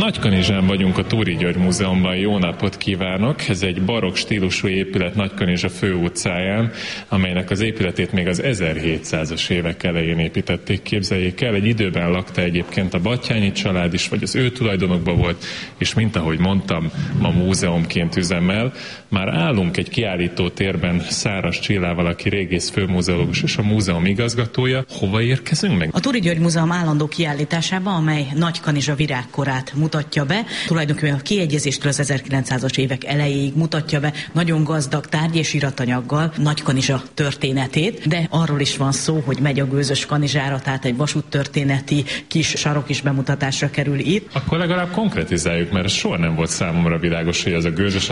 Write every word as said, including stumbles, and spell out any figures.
Nagykanizsán vagyunk a Túri György Múzeumban, jó napot kívánok! Ez egy barokk stílusú épület Nagykanizsa főutcáján, amelynek az épületét még az ezerhétszázas évek elején építették, képzeljék el. Egy időben lakta egyébként a Batthyány család is, vagy az ő tulajdonokban volt, és mint ahogy mondtam, ma múzeumként üzemel. Már állunk egy kiállító térben Száras Csillával, aki régész főmúzeológus és a múzeum igazgatója. Hova érkezünk meg? A Túri György Múzeum állandó kiállításába, amely Nagykanizsa virágkorát mutatja be. Tulajdonképpen a kiegyezéstől az ezerkilencszázas évek elejéig mutatja be nagyon gazdag tárgy és iratanyaggal Nagykanizsa történetét, de arról is van szó, hogy megy a gőzös kanizsára, tehát egy vasúttörténeti kis sarok is bemutatásra kerül itt. Akkor legalább konkretizáljuk, mert soha nem volt számomra világos, hogy ez a gőzös